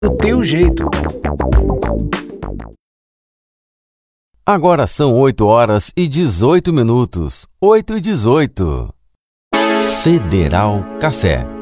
do teu jeito. Agora são 8h18. 8h18. Federal Café.